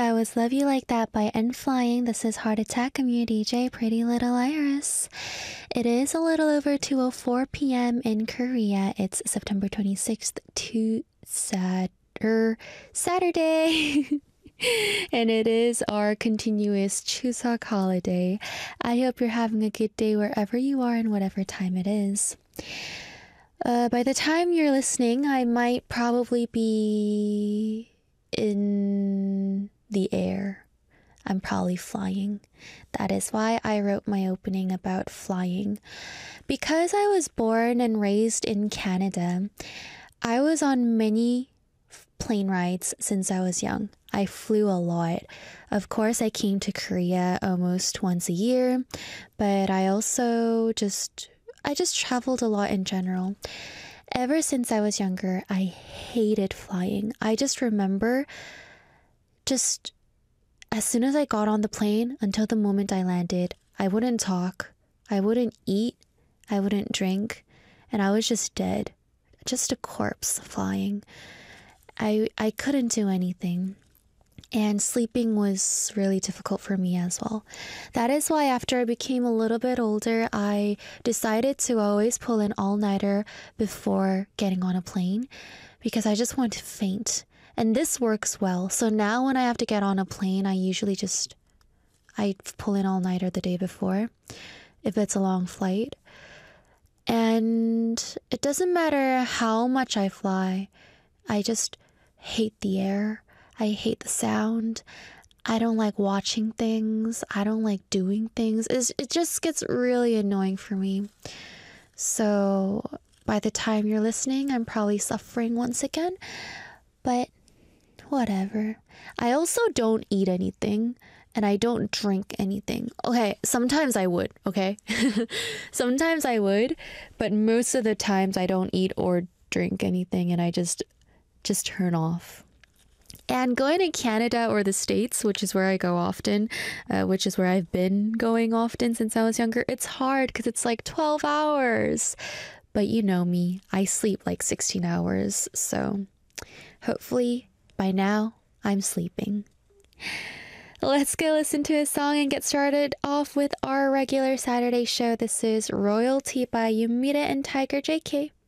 That was Love You Like That by N Flying. This is Heart Attack. I'm your DJ, Pretty Little Iris. It is a little over 2:04 p.m. in Korea. It's September 26th to Saturday. And it is our continuous Chuseok holiday. I hope you're having a good day wherever you are and whatever time it is. By the time you're listening, I might probably be in the air. I'm probably flying. That is why I wrote my opening about flying. Because I was born and raised in Canada, I was on many plane rides since I was young. I flew a lot. Of course, I came to Korea almost once a year, but I just traveled a lot in general. Ever since I was younger, I hated flying. I just remember as soon as I got on the plane until the moment I landed, I wouldn't talk, I wouldn't eat, I wouldn't drink, and I was just dead. Just a corpse flying. I couldn't do anything. And sleeping was really difficult for me as well. That is why after I became a little bit older, I decided to always pull an all-nighter before getting on a plane because I just want to faint. And this works well. So now when I have to get on a plane, I usually I pull an all-nighter the day before if it's a long flight. And it doesn't matter how much I fly. I just hate the air. I hate the sound. I don't like watching things. I don't like doing things. It just gets really annoying for me. So by the time you're listening, I'm probably suffering once again. But whatever. I also don't eat anything. And I don't drink anything. Okay, sometimes I would, okay? Sometimes I would. But most of the times I don't eat or drink anything. And I just turn off. And going to Canada or the States, which is where I go often, which is where I've been going often since I was younger, it's hard because it's like 12 hours. But you know me, I sleep like 16 hours. So hopefully by now I'm sleeping. Let's go listen to a song and get started off with our regular Saturday show. This is Royalty by Yumira and Tiger JK.